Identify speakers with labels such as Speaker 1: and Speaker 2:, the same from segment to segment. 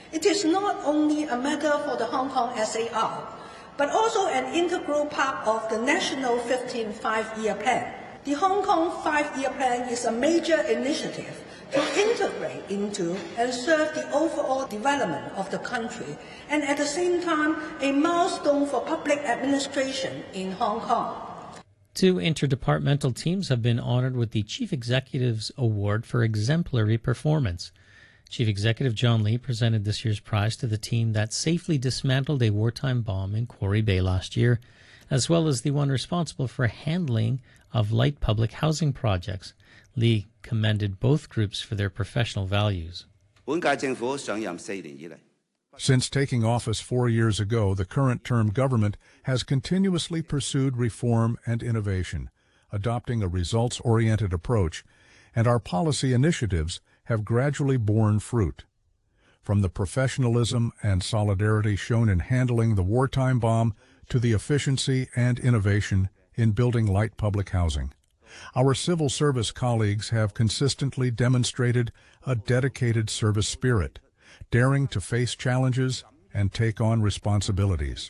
Speaker 1: It is not only a matter for the Hong Kong SAR, but also an integral part of the National 15th Five-Year Plan. The Hong Kong Five-Year Plan is a major initiative to integrate into and serve the overall development of the country, and at the same time, a milestone for public administration in Hong Kong.
Speaker 2: 2 interdepartmental teams have been honored with the Chief Executive's Award for Exemplary Performance. Chief Executive John Lee presented this year's prize to the team that safely dismantled a wartime bomb in Quarry Bay last year, as well as the one responsible for handling of light public housing projects. Lee commended both groups for their professional values.
Speaker 3: Since taking office 4 years ago, the current term government has continuously pursued reform and innovation, adopting a results-oriented approach, and our policy initiatives have gradually borne fruit. From the professionalism and solidarity shown in handling the wartime bomb to the efficiency and innovation in building light public housing, our civil service colleagues have consistently demonstrated a dedicated service spirit, daring to face challenges and take on responsibilities.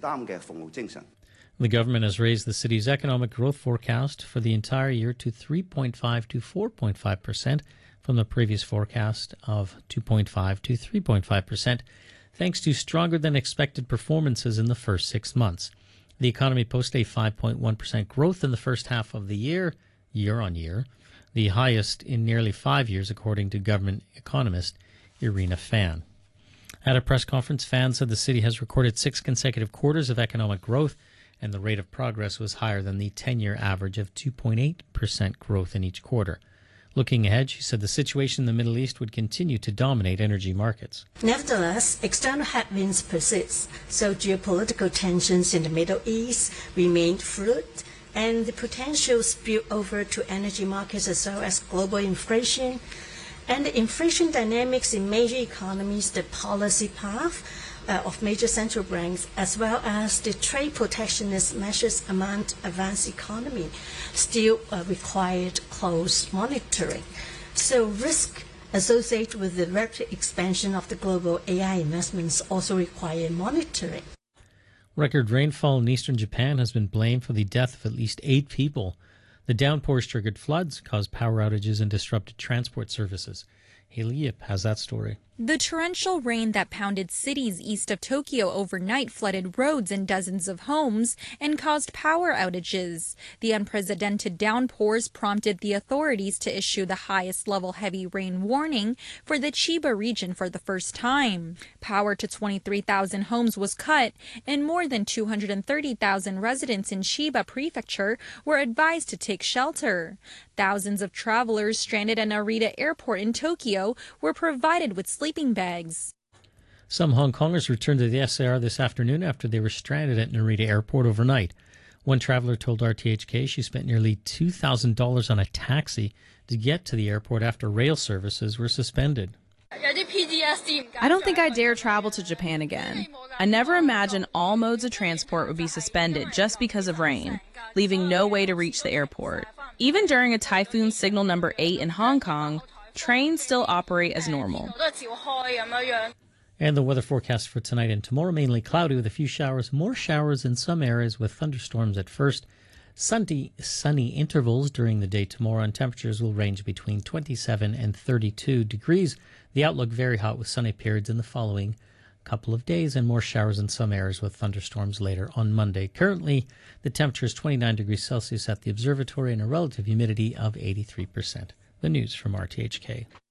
Speaker 2: The government has raised the city's economic growth forecast for the entire year to 3.5 to 4.5%, from the previous forecast of 2.5 to 3.5%, thanks to stronger than expected performances in the first 6 months. The economy posted a 5.1% growth in the first half of the year, year-on-year, the highest in nearly 5 years, according to government economist Irina Fan. At a press conference, Fan said the city has recorded 6 consecutive quarters of economic growth, and the rate of progress was higher than the 10-year average of 2.8% growth in each quarter. Looking ahead, she said the situation in the Middle East would continue to dominate energy markets.
Speaker 4: Nevertheless, external headwinds persist, so geopolitical tensions in the Middle East remain fluid, and the potential spill over to energy markets as well as global inflation, and the inflation dynamics in major economies, the policy path of major central banks, as well as the trade protectionist measures among advanced economy, still required close monitoring. So risk associated with the rapid expansion of the global AI investments also require monitoring.
Speaker 2: Record rainfall in eastern Japan has been blamed for the death of at least 8 people. The downpours triggered floods, caused power outages, and disrupted transport services. Haley Yip has that story.
Speaker 5: The torrential rain that pounded cities east of Tokyo overnight flooded roads and dozens of homes and caused power outages. The unprecedented downpours prompted the authorities to issue the highest level heavy rain warning for the Chiba region for the first time. Power to 23,000 homes was cut, and more than 230,000 residents in Chiba Prefecture were advised to take shelter. Thousands of travelers stranded at Narita Airport in Tokyo were provided with sleeping bags.
Speaker 2: Some Hong Kongers returned to the SAR this afternoon after they were stranded at Narita Airport overnight. One traveler told RTHK she spent nearly $2,000 on a taxi to get to the airport after rail services were suspended.
Speaker 6: I don't think I dare travel to Japan again. I never imagined all modes of transport would be suspended just because of rain, leaving no way to reach the airport. Even during a typhoon signal number 8 in Hong Kong, trains still operate as normal.
Speaker 2: And the weather forecast for tonight and tomorrow, mainly cloudy with a few showers, more showers in some areas with thunderstorms at first. Sunny intervals during the day tomorrow, and temperatures will range between 27 and 32 degrees. The outlook very hot with sunny periods in the following couple of days, and more showers in some areas with thunderstorms later on Monday. Currently, the temperature is 29 degrees Celsius at the observatory and a relative humidity of 83%. The news from RTHK.